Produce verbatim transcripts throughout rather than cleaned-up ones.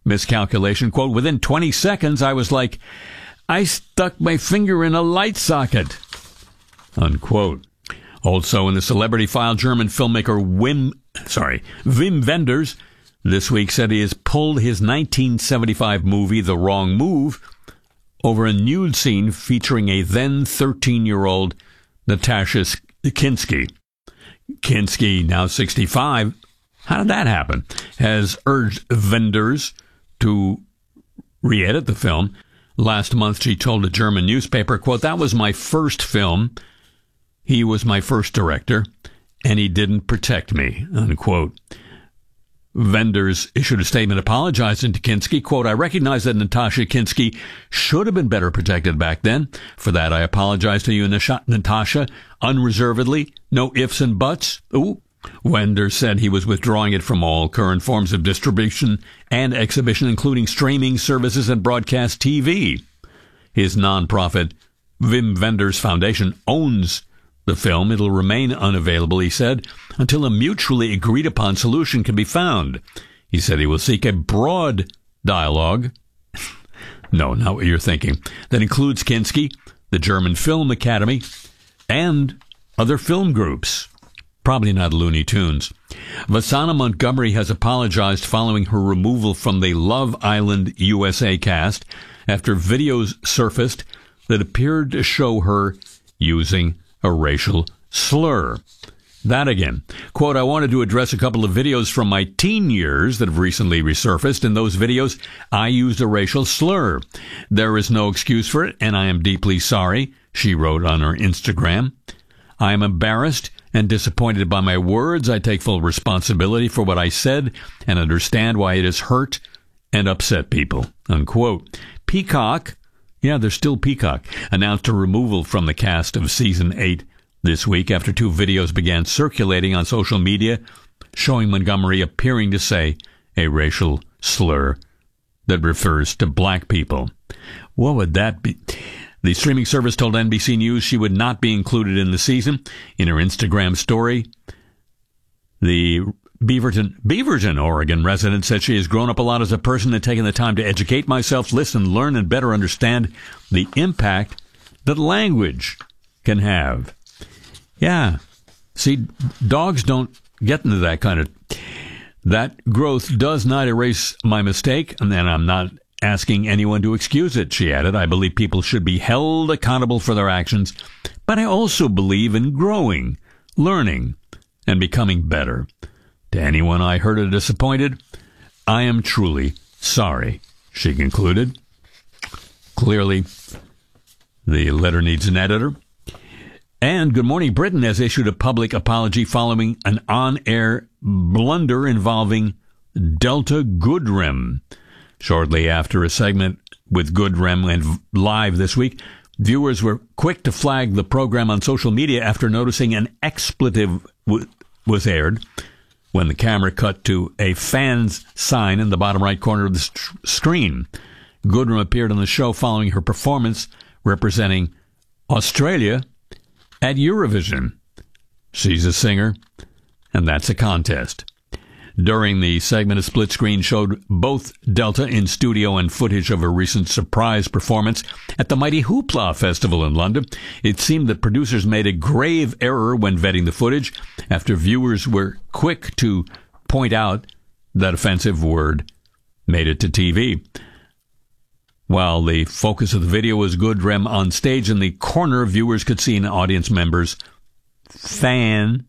miscalculation. Quote, within twenty seconds, I was like, I stuck my finger in a light socket. Unquote. Also in the celebrity file, German filmmaker Wim, sorry, Wim Wenders this week said he has pulled his nineteen seventy-five movie, The Wrong Move, over a nude scene featuring a then thirteen-year-old Natasha Kinski. Kinski, now sixty-five, how did that happen? Has urged Wenders to re-edit the film. Last month, she told a German newspaper, quote, that was my first film. He was my first director, and he didn't protect me, unquote. Wenders issued a statement apologizing to Kinski. Quote, I recognize that Natasha Kinski should have been better protected back then. For that, I apologize to you, Natasha, unreservedly, no ifs and buts. Ooh. Wenders said he was withdrawing it from all current forms of distribution and exhibition, including streaming services and broadcast T V. His nonprofit Wim Wenders Foundation owns the film. It'll remain unavailable, he said, until a mutually agreed-upon solution can be found. He said he will seek a broad dialogue. No, not what you're thinking. That includes Kinski, the German Film Academy, and other film groups. Probably not Looney Tunes. Vasana Montgomery has apologized following her removal from the Love Island U S A cast after videos surfaced that appeared to show her using a racial slur. That again. Quote, I wanted to address a couple of videos from my teen years that have recently resurfaced. In those videos, I used a racial slur. There is no excuse for it, and I am deeply sorry, she wrote on her Instagram. I am embarrassed and disappointed by my words. I take full responsibility for what I said and understand why it has hurt and upset people. Unquote. Peacock, yeah, there's still Peacock, announced a removal from the cast of season eight this week after two videos began circulating on social media showing Montgomery appearing to say a racial slur that refers to black people. What would that be? The streaming service told N B C News she would not be included in the season. In her Instagram story, the Beaverton, Beaverton, Oregon resident said she has grown up a lot as a person and taken the time to educate myself, listen, learn, and better understand the impact that language can have. Yeah. See, dogs don't get into that kind of... That growth does not erase my mistake, and then I'm not asking anyone to excuse it, she added. I believe people should be held accountable for their actions, but I also believe in growing, learning, and becoming better. To anyone I hurt or disappointed, I am truly sorry, she concluded. Clearly, the letter needs an editor. And Good Morning Britain has issued a public apology following an on-air blunder involving Delta Goodrem. Shortly after a segment with Goodrem went live this week, viewers were quick to flag the program on social media after noticing an expletive w- was aired when the camera cut to a fan's sign in the bottom right corner of the st- screen. Goodrem appeared on the show following her performance representing Australia at Eurovision. She's a singer, and that's a contest. During the segment, a split screen showed both Delta in studio and footage of a recent surprise performance at the Mighty Hoopla Festival in London. It seemed that producers made a grave error when vetting the footage after viewers were quick to point out that offensive word made it to T V. While the focus of the video was Goodrem on stage, in the corner, viewers could see an audience member's fan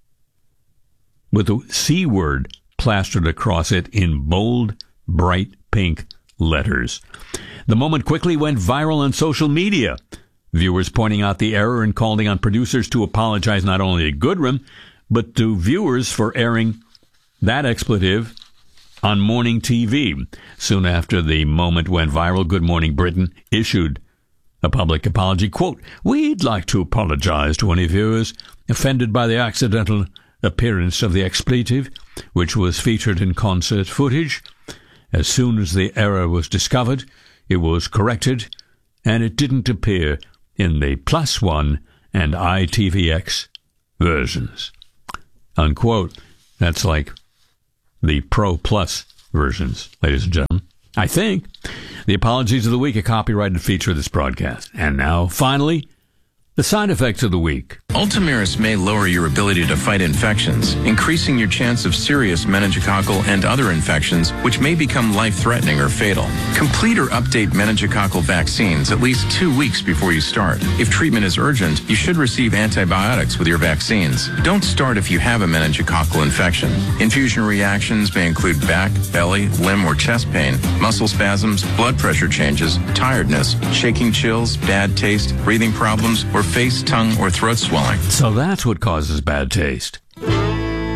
with the C word plastered across it in bold, bright pink letters. The moment quickly went viral on social media, viewers pointing out the error and calling on producers to apologize not only to Goodrem, but to viewers for airing that expletive on morning T V. Soon after the moment went viral, Good Morning Britain issued a public apology. Quote, we'd like to apologize to any viewers offended by the accidental appearance of the expletive, which was featured in concert footage. As soon as the error was discovered, it was corrected, and it didn't appear in the Plus One and I T V X versions. Unquote. That's like the Pro Plus versions, ladies and gentlemen. I think. The apologies of the week, a copyrighted feature of this broadcast. And now, finally, the side effects of the week. Ultomiris may lower your ability to fight infections, increasing your chance of serious meningococcal and other infections, which may become life-threatening or fatal. Complete or update meningococcal vaccines at least two weeks before you start. If treatment is urgent, you should receive antibiotics with your vaccines. Don't start if you have a meningococcal infection. Infusion reactions may include back, belly, limb, or chest pain, muscle spasms, blood pressure changes, tiredness, shaking chills, bad taste, breathing problems, or face, tongue, or throat swelling. So that's what causes bad taste.